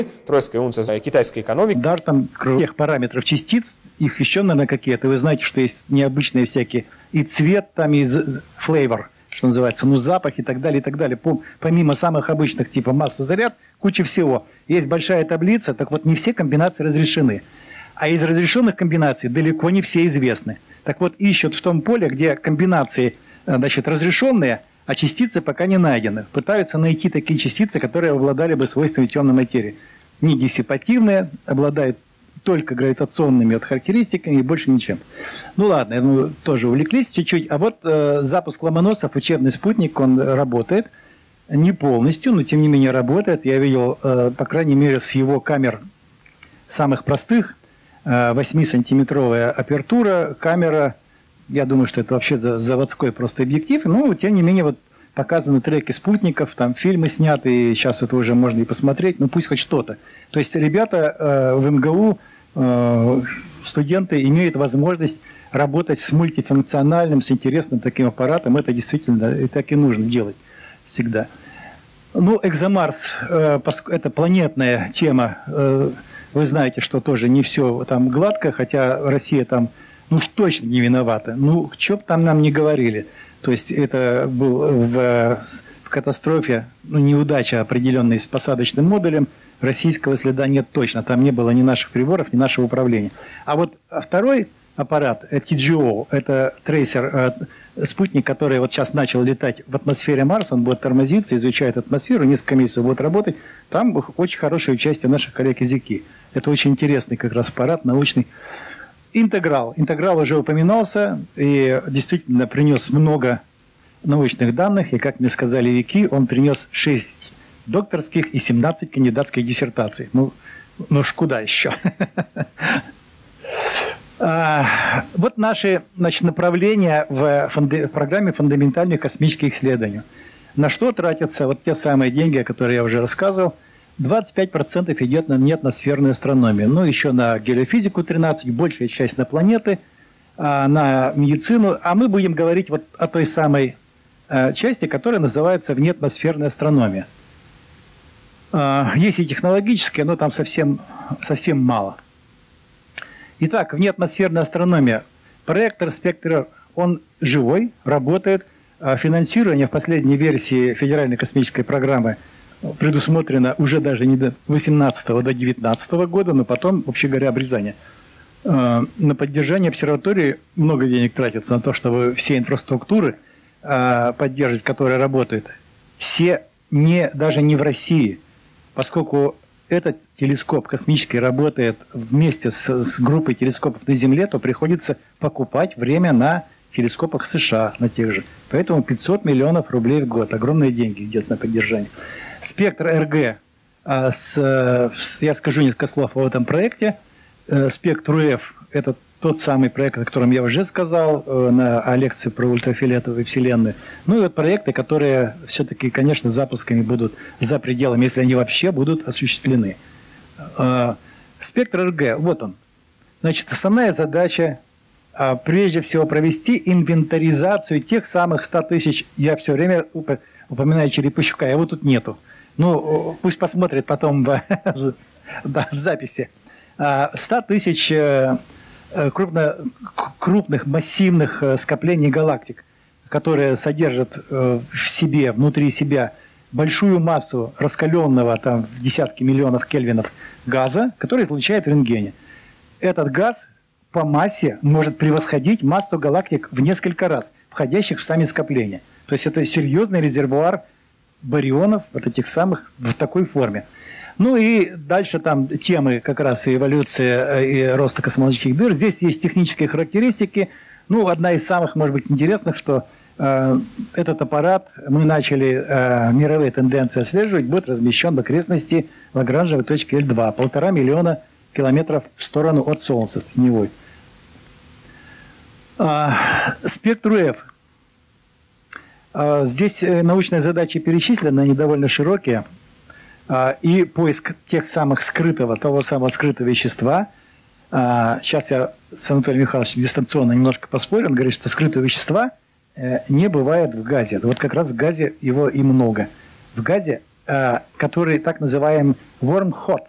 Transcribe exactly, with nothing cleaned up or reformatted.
Троицкая унция китайской экономики. Дар там тех параметров частиц, их еще, наверное, какие-то. Вы знаете, что есть необычные всякие и цвет, там и флейвор, что называется, ну запах и так далее, и так далее. Помимо самых обычных типа масса, заряд, куча всего. Есть большая таблица, так вот не все комбинации разрешены. А из разрешенных комбинаций далеко не все известны. Так вот ищут в том поле, где комбинации, значит, разрешенные, а частицы пока не найдены. Пытаются найти такие частицы, которые обладали бы свойствами темной материи. Не диссипативные, обладают только гравитационными вот характеристиками и больше ничем. Ну ладно, мы тоже увлеклись чуть-чуть. А вот э, запуск Ломоносов, учебный спутник, он работает. Не полностью, но тем не менее работает. Я видел, э, по крайней мере, с его камер самых простых, э, восьмисантиметровая апертура, камера, я думаю, что это вообще заводской просто объектив, но тем не менее вот показаны треки спутников, там фильмы сняты, и сейчас это уже можно и посмотреть, ну пусть хоть что-то. То есть ребята э, в эм гэ у, э, студенты имеют возможность работать с мультифункциональным, с интересным таким аппаратом, это действительно и так и нужно делать всегда. Ну, Экзомарс, э, это планетная тема, э, вы знаете, что тоже не все там гладко, хотя Россия там, ну уж точно не виновата, ну, что бы там нам не говорили. То есть это был в, в катастрофе, ну, неудача определенной с посадочным модулем, российского следа нет точно, там не было ни наших приборов, ни нашего управления. А вот второй аппарат, ти джи о, это трейсер, спутник, который вот сейчас начал летать в атмосфере Марса, он будет тормозиться, изучает атмосферу, несколько месяцев будет работать, там очень хорошее участие наших коллег из ИКИ. Это очень интересный как раз аппарат, научный. Интеграл. Интеграл уже упоминался и действительно принес много научных данных. И, как мне сказали вики, он принес шесть докторских и семнадцать кандидатских диссертаций. Ну, ну ж куда еще? Вот наши, значит, направления в, в программе фундаментальных космических исследований. На что тратятся вот те самые деньги, о которых я уже рассказывал? двадцать пять процентов идет на неатмосферную астрономию, ну еще на геофизику тринадцать процентов, большая часть на планеты, на медицину. А мы будем говорить вот о той самой части, которая называется внеатмосферная астрономия. Есть и технологическая, но там совсем, совсем мало. Итак, внеатмосферная астрономия. Проектор, спектр, он живой, работает. Финансирование в последней версии Федеральной космической программы предусмотрено уже даже не до восемнадцатого, до девятнадцатого года, но потом, вообще говоря, обрезание. На поддержание обсерватории много денег тратится на то, чтобы все инфраструктуры поддерживать, которые работают. Все не, даже не в России, поскольку этот телескоп космический работает вместе с, с группой телескопов на Земле, то приходится покупать время на телескопах США, на тех же. Поэтому пятьсот миллионов рублей в год. Огромные деньги идет на поддержание. Спектр эр гэ, с, с, я скажу несколько слов о этом проекте. Спектр ю эф – это тот самый проект, о котором я уже сказал на лекции про ультрафиолетовые вселенные. Ну и вот проекты, которые все-таки, конечно, запусками будут за пределами, если они вообще будут осуществлены. Спектр эр гэ, вот он. Значит, основная задача прежде всего провести инвентаризацию тех самых ста тысяч, я все время упоминаю Черепащука, его тут нету. Ну, пусть посмотрит потом в, да, в записи. ста тысяч крупно, крупных, массивных скоплений галактик, которые содержат в себе, внутри себя большую массу раскаленного, там, в десятки миллионов кельвинов газа, который излучает в рентгене. Этот газ по массе может превосходить массу галактик в несколько раз, входящих в сами скопления. То есть это серьезный резервуар барионов, вот этих самых, в такой форме. Ну и дальше там темы как раз и эволюция, и роста космологических дыр. Здесь есть технические характеристики. Ну, одна из самых, может быть, интересных, что э, этот аппарат, мы начали э, мировые тенденции отслеживать, будет размещен в окрестности Лагранжевой точки эль два, полтора миллиона километров в сторону от Солнца, теневой. А, спектр ю эф. А, здесь научные задачи перечислены, они довольно широкие. А, и поиск тех самых скрытого, того самого скрытого вещества. А, сейчас я с Анатолием Михайловичем дистанционно немножко поспорил. Он говорит, что скрытого вещества э, не бывает в газе. Вот как раз в газе его и много. В газе, э, который так называем warm hot,